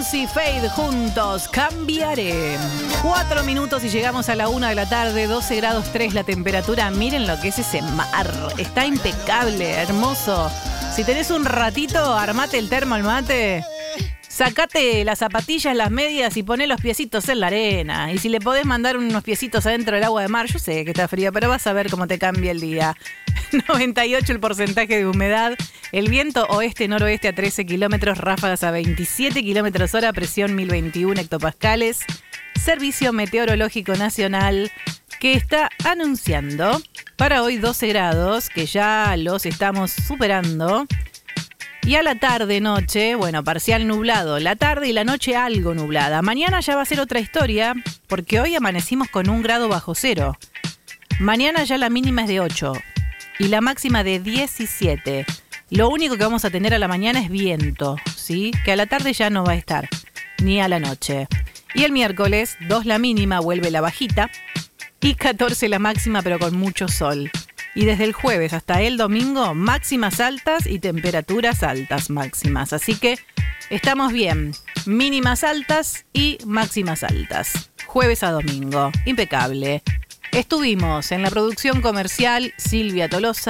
Sí, Fade, juntos, cambiaré. 4 minutos y llegamos a la 1 de la tarde, 12 grados 3 la temperatura. Miren lo que es ese mar, está impecable, hermoso. Si tenés un ratito, armate el termo al mate, sacate las zapatillas, las medias y poné los piecitos en la arena. Y si le podés mandar unos piecitos adentro del agua de mar, yo sé que está fría, pero vas a ver cómo te cambia el día. 98 el porcentaje de humedad, el viento oeste-noroeste a 13 kilómetros, ráfagas a 27 kilómetros hora, presión 1021 hectopascales. Servicio Meteorológico Nacional que está anunciando para hoy 12 grados, que ya los estamos superando. Y a la tarde-noche, bueno, parcial nublado. La tarde y la noche algo nublada. Mañana ya va a ser otra historia, porque hoy amanecimos con 1 grado bajo cero. Mañana ya la mínima es de 8 y la máxima de 17. Lo único que vamos a tener a la mañana es viento, ¿sí? Que a la tarde ya no va a estar, ni a la noche. Y el miércoles, 2 la mínima, vuelve la bajita, y 14 la máxima, pero con mucho sol. Y desde el jueves hasta el domingo, máximas altas y temperaturas altas máximas. Así que estamos bien, mínimas altas y máximas altas. Jueves a domingo, impecable. Estuvimos en la producción comercial Silvia Tolosa.